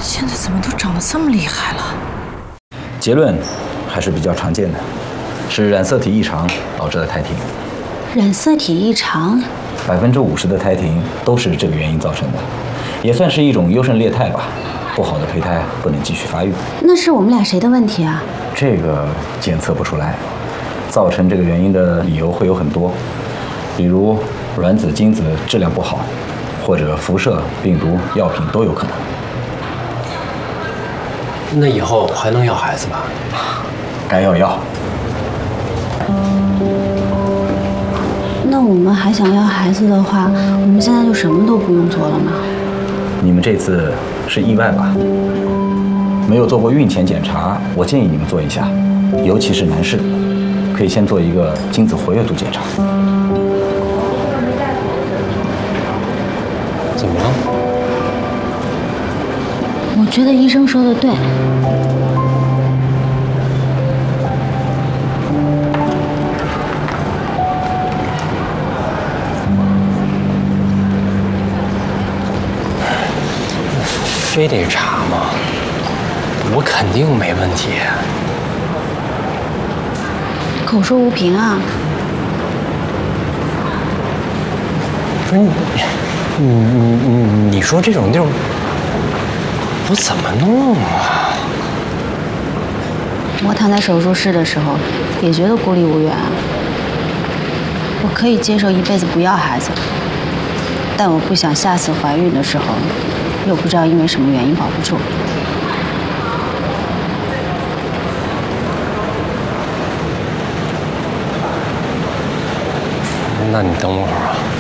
现在怎么都长得这么厉害了？ 结论还是比较常见的，是染色体异常导致的胎停。 染色体异常 ，50%的胎停都是这个原因造成的，也算是一种优胜劣汰吧。不好的胚胎不能继续发育。 那是我们俩谁的问题啊？ 这个检测不出来，造成这个原因的理由会有很多，比如卵子、精子质量不好，或者辐射、病毒、药品都有可能。 那以后还能要孩子吧？ 该要。 那我们还想要孩子的话，我们现在就什么都不用做了吗？ 你们这次是意外吧？没有做过孕前检查，我建议你们做一下，尤其是男士，可以先做一个精子活跃度检查。 怎么了？ 我觉得医生说的对。 非得查吗？我肯定没问题。 口说无凭啊！ 不是你说这种地儿，我怎么弄啊？ 我躺在手术室的时候，也觉得孤立无援啊。我可以接受一辈子不要孩子，但我不想下次怀孕的时候，又不知道因为什么原因保不住。 那你等我会儿啊。